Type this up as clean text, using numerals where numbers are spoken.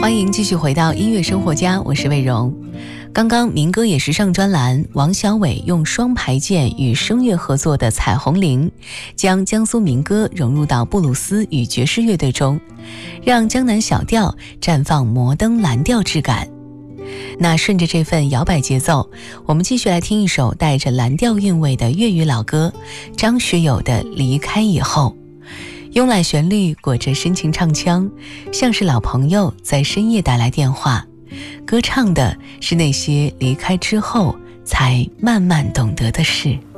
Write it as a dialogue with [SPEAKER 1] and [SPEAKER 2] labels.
[SPEAKER 1] 欢迎继续回到音乐生活家，我是魏荣。刚刚民歌也时尚专栏，王小伟用双排键与声乐合作的《彩虹铃》，将江苏民歌融入到布鲁斯与爵士乐队中，让江南小调绽放摩登蓝调质感。那顺着这份摇摆节奏，我们继续来听一首带着蓝调韵味的粤语老歌，张学友的《离开以后》。慵懒旋律裹着深情唱腔，像是老朋友在深夜打来电话，歌唱的是那些离开之后才慢慢懂得的事。